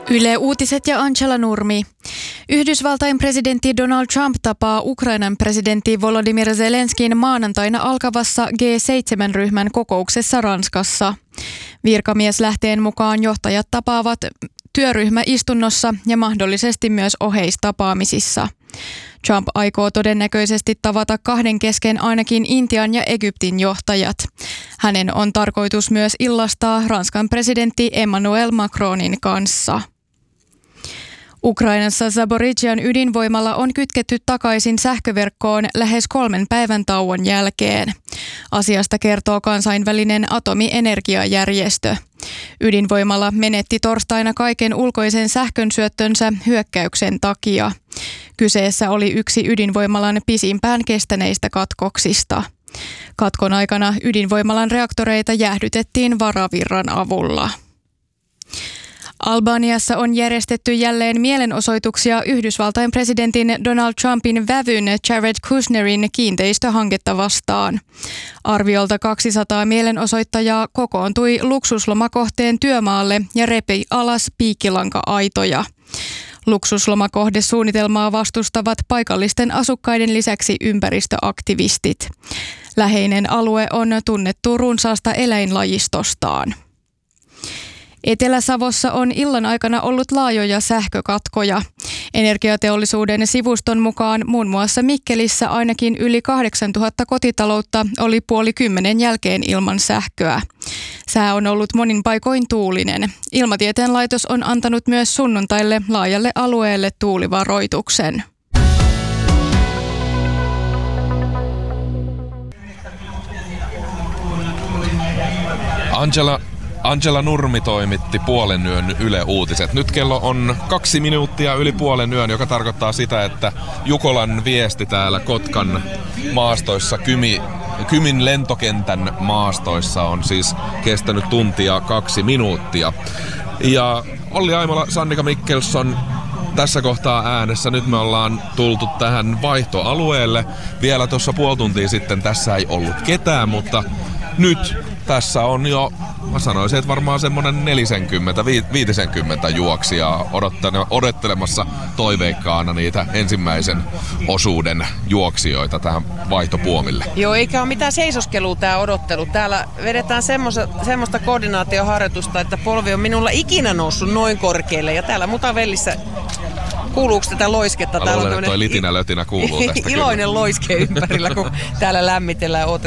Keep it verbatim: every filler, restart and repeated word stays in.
Yle Uutiset ja Angela Nurmi. Yhdysvaltain presidentti Donald Trump tapaa Ukrainan presidentti Volodymyr Zelenskin maanantaina alkavassa G seitsemän -ryhmän kokouksessa Ranskassa. Virkamieslähteen mukaan johtajat tapaavat työryhmäistunnossa ja mahdollisesti myös oheistapaamisissa. Trump aikoo todennäköisesti tavata kahden kesken ainakin Intian ja Egyptin johtajat. Hänen on tarkoitus myös illastaa Ranskan presidentti Emmanuel Macronin kanssa. Ukrainassa Zaporizhian ydinvoimala on kytketty takaisin sähköverkkoon lähes kolmen päivän tauon jälkeen. Asiasta kertoo kansainvälinen atomienergiajärjestö. Ydinvoimala menetti torstaina kaiken ulkoisen sähkönsyöttönsä hyökkäyksen takia. Kyseessä oli yksi ydinvoimalan pisimpään kestäneistä katkoksista. Katkon aikana ydinvoimalan reaktoreita jäähdytettiin varavirran avulla. Albaniassa on järjestetty jälleen mielenosoituksia Yhdysvaltain presidentin Donald Trumpin vävyn Jared Kushnerin kiinteistöhanketta vastaan. Arviolta kaksisataa mielenosoittajaa kokoontui luksuslomakohteen työmaalle ja repi alas piikkilanka-aitoja. Luksuslomakohdesuunnitelmaa vastustavat paikallisten asukkaiden lisäksi ympäristöaktivistit. Läheinen alue on tunnettu runsaasta eläinlajistostaan. Etelä-Savossa on illan aikana ollut laajoja sähkökatkoja. Energiateollisuuden sivuston mukaan muun muassa Mikkelissä ainakin yli kahdeksantuhatta kotitaloutta oli puoli kymmenen jälkeen ilman sähköä. Sää on ollut monin paikoin tuulinen. Ilmatieteen laitos on antanut myös sunnuntaille laajalle alueelle tuulivaroituksen. Angela Angela Nurmi toimitti puolen yön Yle Uutiset. Nyt kello on kaksi minuuttia yli puolen yön, joka tarkoittaa sitä, että Jukolan viesti täällä Kotkan maastoissa, Kymi, Kymin lentokentän maastoissa on siis kestänyt tuntia kaksi minuuttia. Ja Olli Aimola, Sannika Mikkelsson tässä kohtaa äänessä. Nyt me ollaan tultu tähän vaihtoalueelle. Vielä tuossa puoli tuntia sitten tässä ei ollut ketään, mutta nyt tässä on jo, mä sanoisin, että varmaan semmoinen neljäkymmentä viisikymmentä juoksijaa odottelemassa toiveikkaana niitä ensimmäisen osuuden juoksijoita tähän vaihtopuomille. Joo, eikä ole mitään seisoskelua tää odottelu. Täällä vedetään semmoista, semmoista koordinaatioharjoitusta, että polvi on minulla ikinä noussut noin korkealle. Ja täällä Mutavellissä, kuuluuko tätä loisketta? Mä luulen, että toi litinä lötinä kuuluu tästä iloinen kyllä. Loiske ympärillä, kun täällä lämmitellään ja